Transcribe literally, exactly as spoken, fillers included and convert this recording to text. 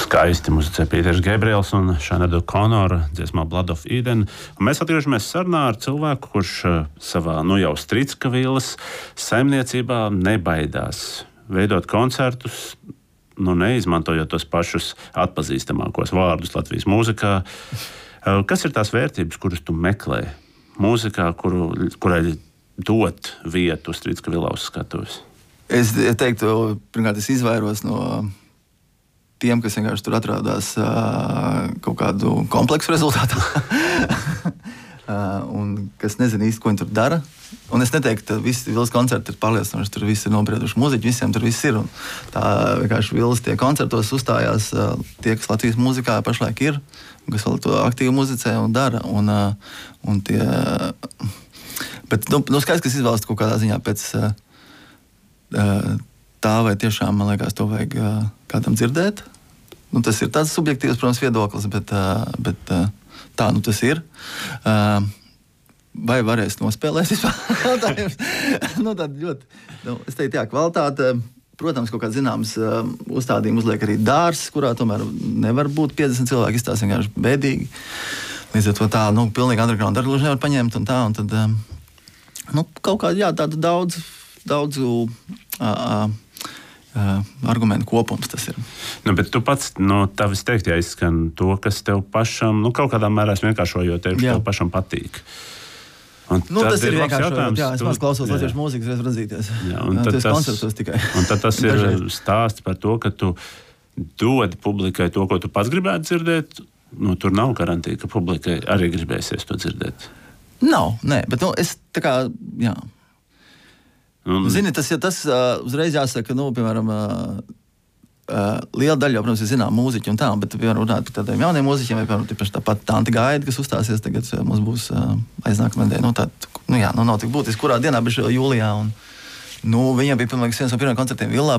Skaisti muzicē Pīters Gabriels un Sinead O'Connor dziesmā Blood of Eden. Un mēs atgriežamies sarunā ar cilvēku, kurš savā nu jau Strickavilas saimniecībā nebaidās veidot koncertus, nu neizmantojot tos pašus atpazīstamākos vārdus Latvijas mūzikā. Kas ir tās vērtības, kuras tu meklē mūzikā, kuru, kurai dot vietu Strickavilā uz skatuves? Es teiktu, pirmkārt, es izvairos no tiem, kas vienkārši tur atrādās uh, kaut kādu kompleksu rezultātā. uh, un kas nezina īsti, ko viņi tur dara. Un es neteiktu, ka visi Vilas koncerti ir pārliecinoši, tur visi ir nobrieduši muziķi, visiem tur viss ir. Un tā vienkārši Vilas tie koncertos uzstājās uh, tie, kas Latvijas mūzikā pašlaik ir, un kas vēl to aktīvi muzicē un dara. Un, uh, un tie, uh, bet, nu, nu skaidrs, kas izvēlas kaut kādā ziņā pēc uh, uh, tā, vai tiešām, man liekas, to vajag uh, kādam dzirdēt. Nu, tas ir tāds subjektīvs, protams, viedoklis, bet, uh, bet uh, tā, nu tas ir. Uh, vai varēs nospēlēt vispār? nu, tad ļoti, nu, es teiktu, jā, kvalitāte, protams, kaut kāds zināms uh, uzstādījumi uzliek arī dārs, kurā tomēr nevar būt piecdesmit cilvēki, izstās vienkārši bēdīgi. Līdz ar to tā, nu, pilnīgi underground arī nevar paņemt un tā, un tad, uh, nu, kaut kā, jā, tādu daudz, daudzu, uh, uh, Uh, argumentu kopums tas ir. Nu, bet tu pats no tavis teikt, ja izskan to, kas tev pašam, nu, kaut kādā mērā vienkāršojot, tev, tev pašam patīk. Un nu, tas ir vienkāršojot, jā, es tu, maz klausos latviešu mūzikas, reiz redzīties. Jā, un tad tas, koncertos tikai. Un tad tas ir stāsts par to, ka tu dod publikai to, ko tu pats gribētu dzirdēt. Nu, tur nav garantija, ka publikai arī gribēsies to dzirdēt. Nav, nē, bet nu, es tā kā, jā. Un... Zini, tas, ja tas uh, uzreiz jāsaka, nu, piemēram, uh, uh, liela daļa, protams, ir zinām mūziķi un tā, bet, piemēram, runāt par tādiem jauniem mūziķiem, vai, piemēram, tāpat Tanti Gaida, kas uzstāsies tagad, uh, mums būs uh, aiznākamā nedēļa, nu, tā, nu, jā, nu, nav tik būtiski, kurā dienā, bet jūlijā, un, nu, viņiem bija, piemēram, viens no pirmajiem koncertiem Villā,